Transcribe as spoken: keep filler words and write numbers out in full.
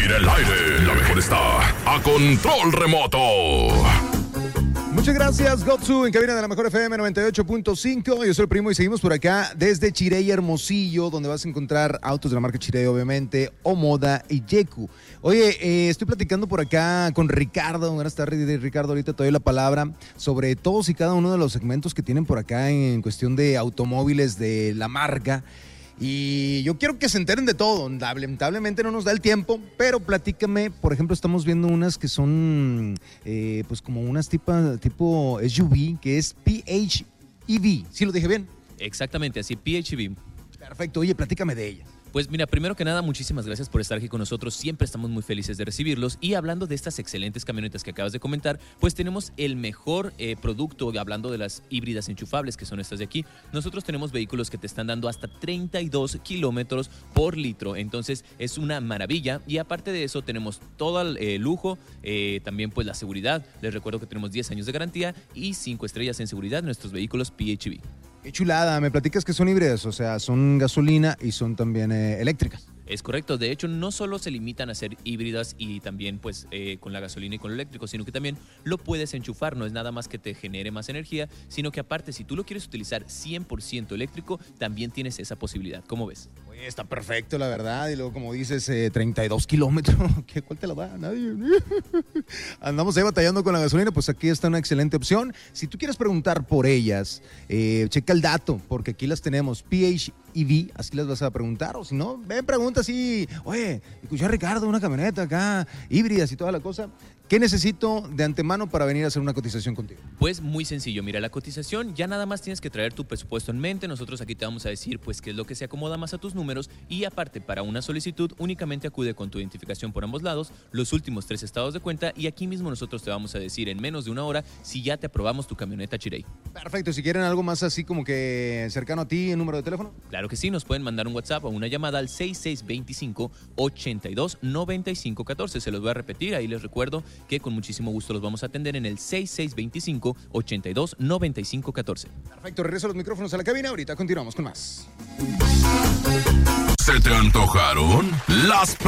aire, el aire. La mejor está a control remoto. Muchas gracias, Gotsu, en cabina de la Mejor F M noventa y ocho punto cinco. Yo soy el Primo y seguimos por acá desde Chirey, Hermosillo, donde vas a encontrar autos de la marca Chirey, obviamente, Omoda y Yeku. Oye, eh, estoy platicando por acá con Ricardo. Buenas tardes, Ricardo. Ahorita te doy la palabra sobre todos y cada uno de los segmentos que tienen por acá en cuestión de automóviles de la marca. Y yo quiero que se enteren de todo. Lamentablemente no nos da el tiempo, pero platícame. Por ejemplo, estamos viendo unas que son eh, pues como unas tipo, tipo S U V, que es P H E V. ¿Sí lo dije bien? Exactamente, así, P H E V. Perfecto. Oye, platícame de ella. Pues mira, primero que nada, muchísimas gracias por estar aquí con nosotros. Siempre estamos muy felices de recibirlos. Y hablando de estas excelentes camionetas que acabas de comentar, pues tenemos el mejor eh, producto, hablando de las híbridas enchufables, que son estas de aquí. Nosotros tenemos vehículos que te están dando hasta treinta y dos kilómetros por litro. Entonces es una maravilla. Y aparte de eso, tenemos todo el eh, lujo, eh, también pues la seguridad. Les recuerdo que tenemos diez años de garantía y cinco estrellas en seguridad en nuestros vehículos P H E V. Qué chulada, me platicas que son híbridas, o sea, son gasolina y son también eh, eléctricas. Es correcto, de hecho no solo se limitan a ser híbridas y también pues eh, con la gasolina y con lo eléctrico, sino que también lo puedes enchufar, no es nada más que te genere más energía, sino que aparte si tú lo quieres utilizar cien por ciento eléctrico, también tienes esa posibilidad, ¿cómo ves? Oye, está perfecto la verdad, y luego como dices, eh, treinta y dos kilómetros, ¿qué, ¿cuál te la da? Nadie. Andamos ahí batallando con la gasolina, pues aquí está una excelente opción. Si tú quieres preguntar por ellas, eh, checa el dato, porque aquí las tenemos, P H E V, así las vas a preguntar, o si no, ven, pregunta así, oye, escuché a Ricardo, una camioneta acá, híbridas y toda la cosa. ¿Qué necesito de antemano para venir a hacer una cotización contigo? Pues muy sencillo, mira, la cotización ya nada más tienes que traer tu presupuesto en mente. Nosotros aquí te vamos a decir pues qué es lo que se acomoda más a tus números y aparte para una solicitud únicamente acude con tu identificación por ambos lados, los últimos tres estados de cuenta y aquí mismo nosotros te vamos a decir en menos de una hora si ya te aprobamos tu camioneta Chirey. Perfecto, si quieren algo más así como que cercano a ti, ¿el número de teléfono? Claro que sí, nos pueden mandar un WhatsApp o una llamada al seis seis dos cinco, ocho dos, nueve cinco uno cuatro. Se los voy a repetir, ahí les recuerdo que con muchísimo gusto los vamos a atender en el seis seis dos cinco, ocho dos, nueve cinco uno cuatro. Perfecto, regreso los micrófonos a la cabina, ahorita continuamos con más. ¿Se te antojaron las